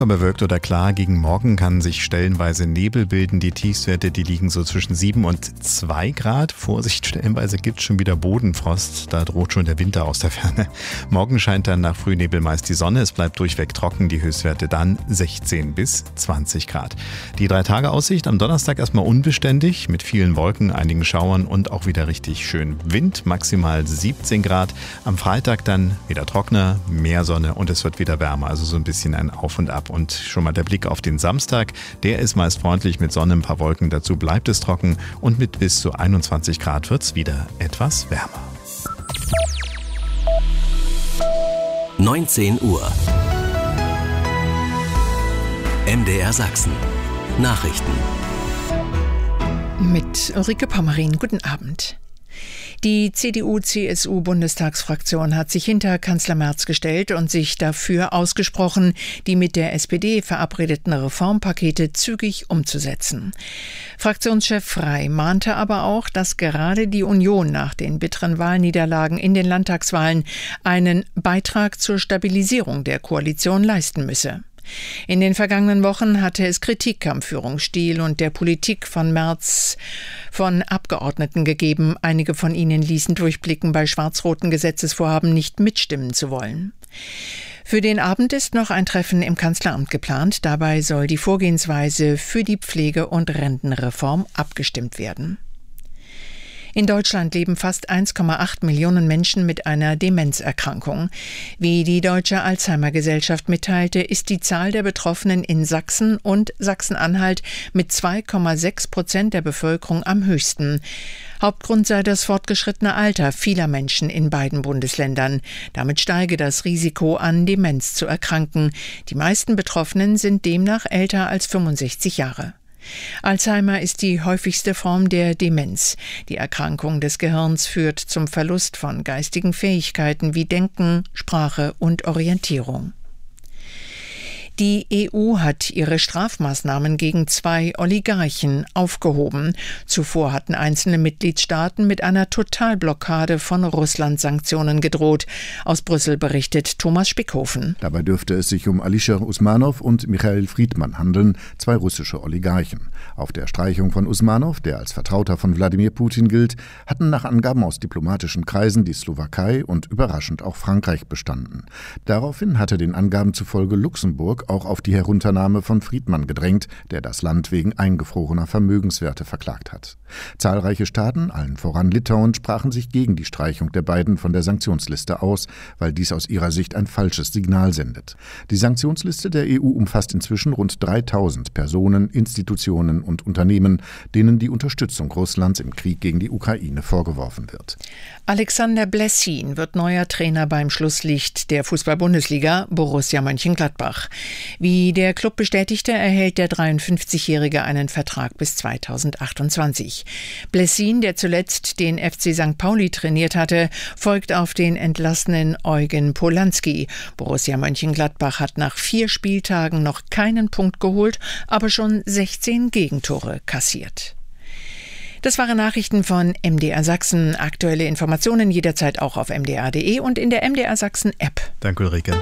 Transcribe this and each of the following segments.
Bewölkt oder klar, gegen Morgen kann sich stellenweise Nebel bilden. Die Tiefstwerte, die liegen so zwischen 7 und 2 Grad. Vorsicht, stellenweise gibt es schon wieder Bodenfrost. Da droht schon der Winter aus der Ferne. Morgen scheint dann nach Frühnebel meist die Sonne. Es bleibt durchweg trocken. Die Höchstwerte dann 16 bis 20 Grad. Die 3-Tage-Aussicht am Donnerstag erstmal unbeständig mit vielen Wolken, einigen Schauern und auch wieder richtig schön Wind. Maximal 17 Grad. Am Freitag dann wieder trockener, mehr Sonne und es wird wieder wärmer. Also so ein bisschen ein Auf und Ab. Und schon mal der Blick auf den Samstag. Der ist meist freundlich mit Sonne, ein paar Wolken. Dazu bleibt es trocken und mit bis zu 21 Grad wird es wieder etwas wärmer. 19 Uhr. MDR Sachsen. Nachrichten. Mit Ulrike Pommerin. Guten Abend. Die CDU-CSU-Bundestagsfraktion hat sich hinter Kanzler Merz gestellt und sich dafür ausgesprochen, die mit der SPD verabredeten Reformpakete zügig umzusetzen. Fraktionschef Frey mahnte aber auch, dass gerade die Union nach den bitteren Wahlniederlagen in den Landtagswahlen einen Beitrag zur Stabilisierung der Koalition leisten müsse. In den vergangenen Wochen hatte es Kritik am Führungsstil und der Politik von Merz von Abgeordneten gegeben. Einige von ihnen ließen durchblicken, bei schwarz-roten Gesetzesvorhaben nicht mitstimmen zu wollen. Für den Abend ist noch ein Treffen im Kanzleramt geplant. Dabei soll die Vorgehensweise für die Pflege- und Rentenreform abgestimmt werden. In Deutschland leben fast 1,8 Millionen Menschen mit einer Demenzerkrankung. Wie die Deutsche Alzheimer-Gesellschaft mitteilte, ist die Zahl der Betroffenen in Sachsen und Sachsen-Anhalt mit 2,6% der Bevölkerung am höchsten. Hauptgrund sei das fortgeschrittene Alter vieler Menschen in beiden Bundesländern. Damit steige das Risiko an, Demenz zu erkranken. Die meisten Betroffenen sind demnach älter als 65 Jahre. Alzheimer ist die häufigste Form der Demenz. Die Erkrankung des Gehirns führt zum Verlust von geistigen Fähigkeiten wie Denken, Sprache und Orientierung. Die EU hat ihre Strafmaßnahmen gegen 2 Oligarchen aufgehoben. Zuvor hatten einzelne Mitgliedstaaten mit einer Totalblockade von Russland-Sanktionen gedroht. Aus Brüssel berichtet Thomas Spickhofen. Dabei dürfte es sich um Alisher Usmanov und Michail Friedman handeln, 2 russische Oligarchen. Auf der Streichung von Usmanov, der als Vertrauter von Wladimir Putin gilt, hatten nach Angaben aus diplomatischen Kreisen die Slowakei und überraschend auch Frankreich bestanden. Daraufhin hatte den Angaben zufolge Luxemburg auch auf die Herunternahme von Friedman gedrängt, der das Land wegen eingefrorener Vermögenswerte verklagt hat. Zahlreiche Staaten, allen voran Litauen, sprachen sich gegen die Streichung der beiden von der Sanktionsliste aus, weil dies aus ihrer Sicht ein falsches Signal sendet. Die Sanktionsliste der EU umfasst inzwischen rund 3000 Personen, Institutionen und Unternehmen, denen die Unterstützung Russlands im Krieg gegen die Ukraine vorgeworfen wird. Alexander Blessin wird neuer Trainer beim Schlusslicht der Fußball-Bundesliga Borussia Mönchengladbach. Wie der Club bestätigte, erhält der 53-Jährige einen Vertrag bis 2028. Blessin, der zuletzt den FC St. Pauli trainiert hatte, folgt auf den entlassenen Eugen Polanski. Borussia Mönchengladbach hat nach 4 Spieltagen noch keinen Punkt geholt, aber schon 16 Gegentore kassiert. Das waren Nachrichten von MDR Sachsen. Aktuelle Informationen jederzeit auch auf mdr.de und in der MDR Sachsen App. Danke, Ulrike.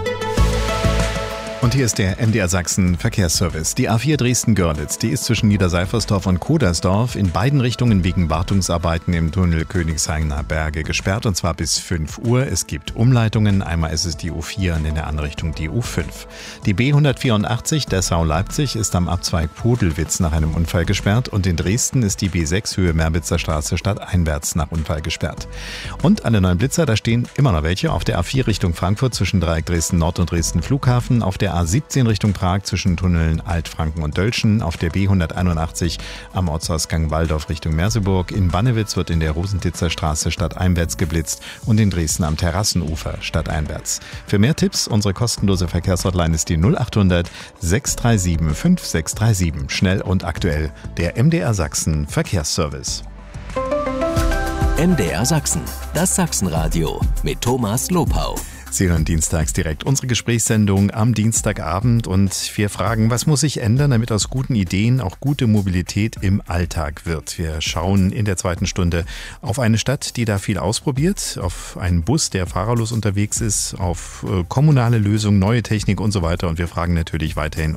Und hier ist der MDR Sachsen Verkehrsservice. Die A4 Dresden-Görlitz, die ist zwischen Niederseifersdorf und Kodersdorf in beiden Richtungen wegen Wartungsarbeiten im Tunnel Königshainer Berge gesperrt, und zwar bis 5 Uhr. Es gibt Umleitungen. Einmal ist es die U4 und in der anderen Richtung die U5. Die B184 Dessau-Leipzig ist am Abzweig Podelwitz nach einem Unfall gesperrt und in Dresden ist die B6 Höhe Merbitzer Straße stadteinwärts nach Unfall gesperrt. Und alle 9 Blitzer, da stehen immer noch welche auf der A4 Richtung Frankfurt zwischen Dreieck Dresden Nord und Dresden Flughafen, auf der A17 Richtung Prag zwischen Tunneln Altfranken und Dölschen, auf der B181 am Ortsausgang Walldorf Richtung Merseburg. In Bannewitz wird in der Rosentitzer Straße stadteinwärts geblitzt und in Dresden am Terrassenufer stadteinwärts. Für mehr Tipps, unsere kostenlose Verkehrshotline ist die 0800 637 5637. Schnell und aktuell, der MDR Sachsen Verkehrsservice. MDR Sachsen, das Sachsenradio mit Thomas Lopau. Sie hören dienstags direkt unsere Gesprächssendung am Dienstagabend und wir fragen, was muss sich ändern, damit aus guten Ideen auch gute Mobilität im Alltag wird. Wir schauen in der zweiten Stunde auf eine Stadt, die da viel ausprobiert, auf einen Bus, der fahrerlos unterwegs ist, auf kommunale Lösungen, neue Technik und so weiter. Und wir fragen natürlich weiterhin